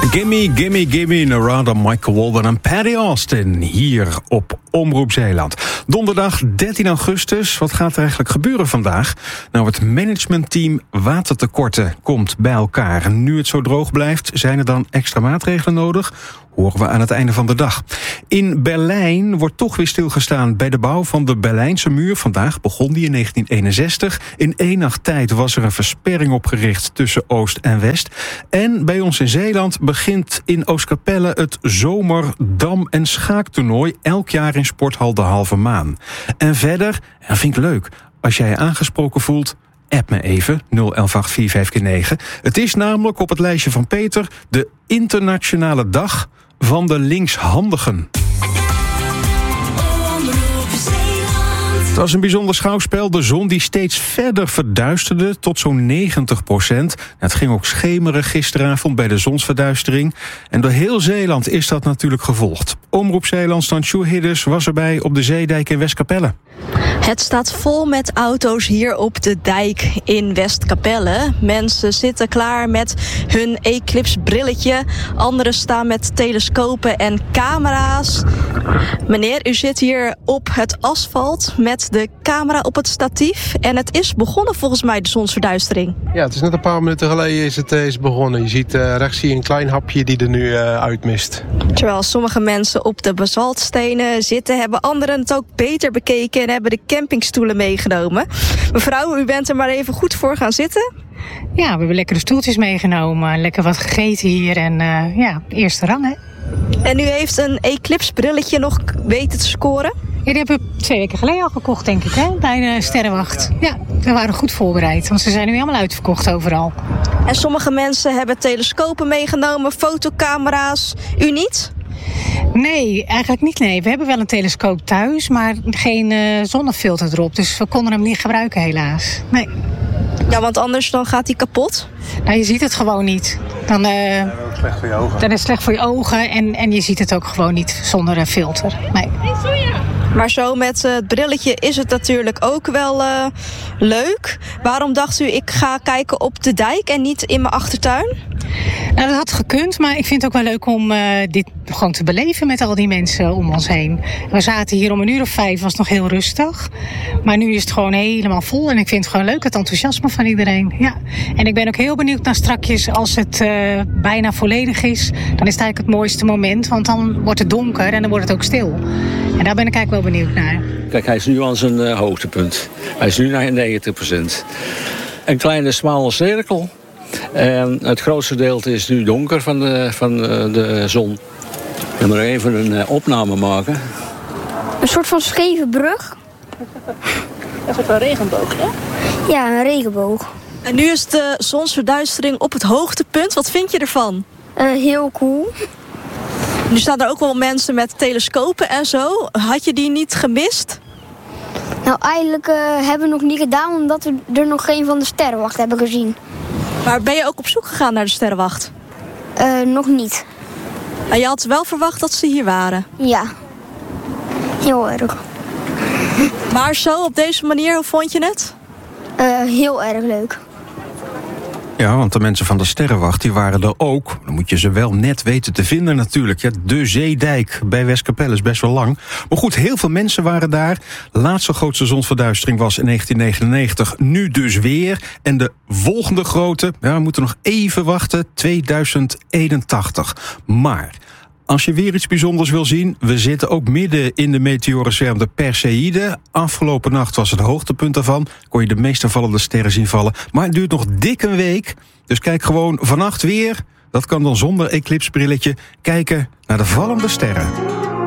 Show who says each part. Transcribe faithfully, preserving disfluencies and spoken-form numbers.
Speaker 1: Gimme, gimme, gimme, Narada, Michael Walden en Paddy Austin hier op Omroep Zeeland. Donderdag dertien augustus, wat gaat er eigenlijk gebeuren vandaag? Nou, het managementteam watertekorten komt bij elkaar. Nu het zo droog blijft, zijn er dan extra maatregelen nodig? Horen we aan het einde van de dag. In Berlijn wordt toch weer stilgestaan bij de bouw van de Berlijnse muur. Vandaag begon die in negentien eenenzestig. In één nacht tijd was er een versperring opgericht tussen Oost en West. En bij ons in Zeeland begint in Oostkapelle het zomer dam- en schaaktoernooi. Elk jaar in sporthal De Halve Maan. En verder, en dat vind ik leuk, als jij je aangesproken voelt, app me even, nul elf acht vier vijf keer negen. Het is namelijk op het lijstje van Peter de internationale dag van de linkshandigen. Het was een bijzonder schouwspel. De zon die steeds verder verduisterde tot zo'n negentig procent. Het ging ook schemeren gisteravond bij de zonsverduistering. En door heel Zeeland is dat natuurlijk gevolgd. Omroep Zeeland stand Sjoerd Hidders was erbij op de Zeedijk in Westkapelle.
Speaker 2: Het staat vol met auto's hier op de dijk in Westkapelle. Mensen zitten klaar met hun Eclipse brilletje. Anderen staan met telescopen en camera's. Meneer, u zit hier op het asfalt met de camera op het statief. En het is begonnen volgens mij, de zonsverduistering.
Speaker 3: Ja, het is net een paar minuten geleden is het is begonnen. Je ziet uh, rechts zie je een klein hapje die er nu uh, uitmist.
Speaker 2: Terwijl sommige mensen op de basaltstenen zitten, hebben anderen het ook beter bekeken en hebben de campingstoelen meegenomen. Mevrouw, u bent er maar even goed voor gaan zitten.
Speaker 4: Ja, we hebben lekker de stoeltjes meegenomen. Lekker wat gegeten hier en uh, ja, eerste rang, hè.
Speaker 2: En u heeft een Eclipse brilletje nog weten te scoren?
Speaker 4: Ja, die hebben we twee weken geleden al gekocht, denk ik, hè? Bij de Sterrenwacht. Ja, we waren goed voorbereid, want ze zijn nu helemaal uitverkocht overal.
Speaker 2: En sommige mensen hebben telescopen meegenomen, fotocamera's. U niet?
Speaker 4: Nee, eigenlijk niet. Nee. We hebben wel een telescoop thuis, maar geen uh, zonnefilter erop. Dus we konden hem niet gebruiken, helaas. Nee.
Speaker 2: Ja, want anders dan gaat hij kapot?
Speaker 4: Nou, je ziet het gewoon niet. Dan, uh,
Speaker 3: ja, dat is slecht voor je ogen.
Speaker 4: Dan is het slecht voor je ogen en, en je ziet het ook gewoon niet zonder een filter. Nee.
Speaker 2: Maar zo met uh, het brilletje is het natuurlijk ook wel uh, leuk. Waarom dacht u, ik ga kijken op de dijk en niet in mijn achtertuin?
Speaker 4: Nou, dat had gekund, maar ik vind het ook wel leuk om uh, dit gewoon te beleven met al die mensen om ons heen. We zaten hier om een uur of vijf, was nog heel rustig. Maar nu is het gewoon helemaal vol en ik vind het gewoon leuk, het enthousiasme van iedereen. Ja. En ik ben ook heel benieuwd naar strakjes als het uh, bijna volledig is. Dan is het eigenlijk het mooiste moment, want dan wordt het donker en dan wordt het ook stil. En daar ben ik eigenlijk wel benieuwd naar.
Speaker 5: Kijk, hij is nu aan zijn uh, hoogtepunt. Hij is nu naar negentig procent. Een kleine smalle cirkel. En het grootste deel is nu donker van de, van de, de zon. Ik moet nog even een uh, opname maken.
Speaker 6: Een soort van scheve brug.
Speaker 2: Dat is ook een regenboog, hè?
Speaker 6: Ja, een regenboog.
Speaker 2: En nu is de zonsverduistering op het hoogtepunt. Wat vind je ervan?
Speaker 6: Uh, heel cool.
Speaker 2: Nu staan er ook wel mensen met telescopen en zo. Had je die niet gemist?
Speaker 6: Nou, eigenlijk uh, hebben we nog niet gedaan, omdat we er nog geen van de Sterrenwacht hebben gezien.
Speaker 2: Maar ben je ook op zoek gegaan naar de Sterrenwacht?
Speaker 6: Uh, nog niet.
Speaker 2: En je had wel verwacht dat ze hier waren?
Speaker 6: Ja. Heel erg.
Speaker 2: Maar zo, op deze manier, hoe vond je het?
Speaker 6: Uh, heel erg leuk.
Speaker 1: Ja, want de mensen van de Sterrenwacht die waren er ook. Dan moet je ze wel net weten te vinden natuurlijk. Ja, de Zeedijk bij Westkapelle is best wel lang. Maar goed, heel veel mensen waren daar. De laatste grootste zonsverduistering was in negentien negenennegentig. Nu dus weer. En de volgende grote, ja, we moeten nog even wachten, tweeduizend eenentachtig. Maar als je weer iets bijzonders wil zien, we zitten ook midden in de meteorenzwerm de Perseïde. Afgelopen nacht was het hoogtepunt daarvan. Kon je de meeste vallende sterren zien vallen. Maar het duurt nog dik een week. Dus kijk gewoon vannacht weer. Dat kan dan zonder eclipsebrilletje kijken naar de vallende sterren.